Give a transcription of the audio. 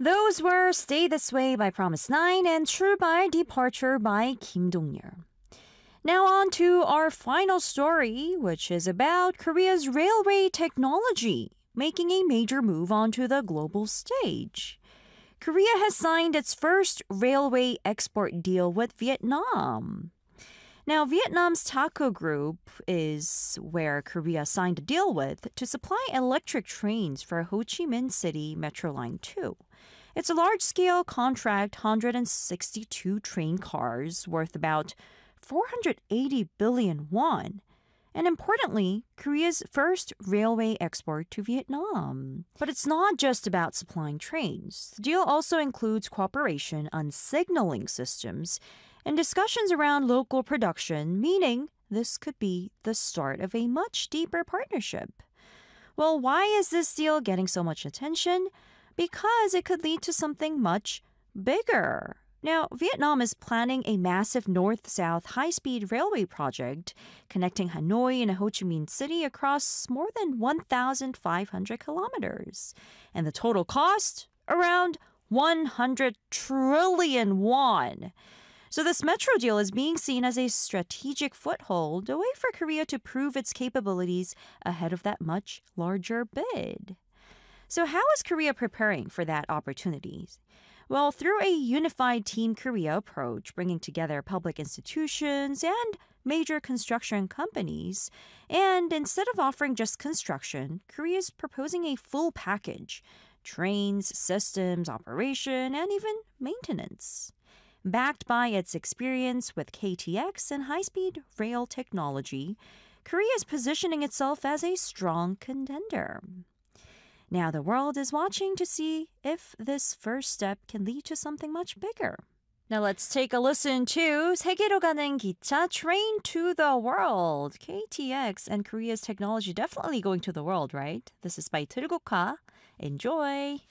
Those were Stay This Way by Promise 9 and True by Departure by Kim Dong-yeol. Now on to our final story, which is about Korea's railway technology making a major move onto the global stage. Korea has signed its first railway export deal with Vietnam. Now, Vietnam's TACO Group is where Korea signed a deal with to supply electric trains for Ho Chi Minh City Metro Line 2. It's a large-scale contract, 162 train cars worth about 480 billion won. And importantly, Korea's first railway export to Vietnam. But it's not just about supplying trains. The deal also includes cooperation on signaling systems and discussions around local production, meaning this could be the start of a much deeper partnership. Well, why is this deal getting so much attention? Because it could lead to something much bigger. Now, Vietnam is planning a massive north-south high-speed railway project connecting Hanoi and Ho Chi Minh City across more than 1,500 kilometers. And the total cost? Around 100 trillion won. So this metro deal is being seen as a strategic foothold, a way for Korea to prove its capabilities ahead of that much larger bid. So how is Korea preparing for that opportunity? Well, through a unified Team Korea approach, bringing together public institutions and major construction companies. And instead of offering just construction, Korea is proposing a full package: trains, systems, operation, and even maintenance. Backed by its experience with KTX and high-speed rail technology, Korea is positioning itself as a strong contender. Now the world is watching to see if this first step can lead to something much bigger. Now let's take a listen to 세계로 가는 기차, Train to the World. KTX and Korea's technology definitely going to the world, right? This is by 들국화. Enjoy!